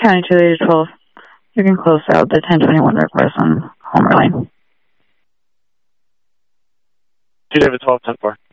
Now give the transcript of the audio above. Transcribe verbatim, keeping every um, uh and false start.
County two eight twelve. You can close out the ten twenty-one request on Homer Lane. two David twelve ten four.